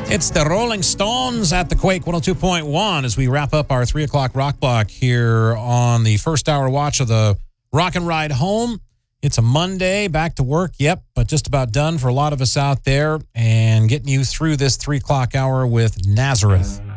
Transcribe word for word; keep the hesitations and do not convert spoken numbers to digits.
It's the Rolling Stones at the Quake one oh two point one as we wrap up our three o'clock rock block here on the first hour watch of the Rock and Ride Home. It's a Monday, back to work, yep, but just about done for a lot of us out there, and getting you through this three o'clock hour with Nazareth.